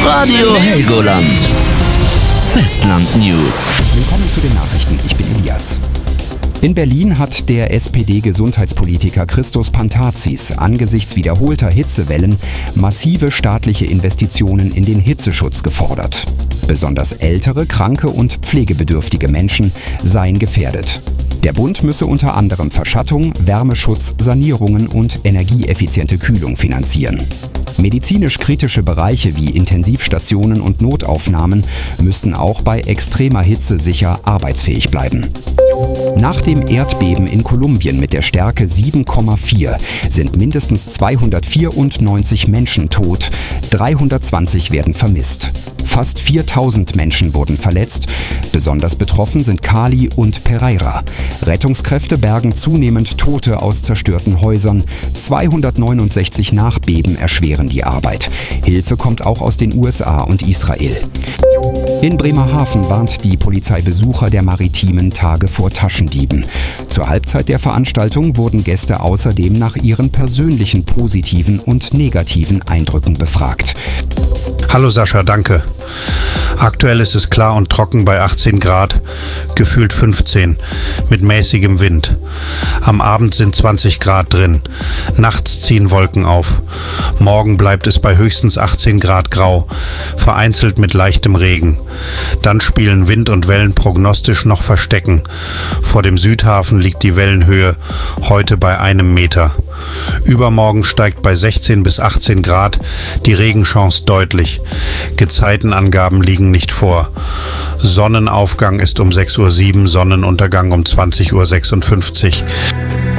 Radio Helgoland. Festland News. Willkommen zu den Nachrichten. Ich bin Elias. In Berlin hat der SPD-Gesundheitspolitiker Christos Pantazis angesichts wiederholter Hitzewellen massive staatliche Investitionen in den Hitzeschutz gefordert. Besonders ältere, kranke und pflegebedürftige Menschen seien gefährdet. Der Bund müsse unter anderem Verschattung, Wärmeschutz, Sanierungen und energieeffiziente Kühlung finanzieren. Medizinisch kritische Bereiche wie Intensivstationen und Notaufnahmen müssten auch bei extremer Hitze sicher arbeitsfähig bleiben. Nach dem Erdbeben in Kolumbien mit der Stärke 7,4 sind mindestens 294 Menschen tot, 320 werden vermisst. Fast 4000 Menschen wurden verletzt. Besonders betroffen sind Cali und Pereira. Rettungskräfte bergen zunehmend Tote aus zerstörten Häusern. 269 Nachbeben erschweren die Arbeit. Hilfe kommt auch aus den USA und Israel. In Bremerhaven warnt die Polizei Besucher der maritimen Tage vor Taschendieben. Zur Halbzeit der Veranstaltung wurden Gäste außerdem nach ihren persönlichen positiven und negativen Eindrücken befragt. Hallo Sascha, danke. Aktuell ist es klar und trocken bei 18 Grad, gefühlt 15, mit mäßigem Wind. Am Abend sind 20 Grad drin. Nachts ziehen Wolken auf. Morgen bleibt es bei höchstens 18 Grad grau, vereinzelt mit leichtem Regen. Dann spielen Wind und Wellen prognostisch noch Verstecken. Vor dem Südhafen liegt die Wellenhöhe heute bei 1 Meter. Übermorgen steigt bei 16 bis 18 Grad die Regenchance deutlich. Gezeitenangaben liegen nicht vor. Sonnenaufgang ist um 6:07 Uhr, Sonnenuntergang um 20:56 Uhr.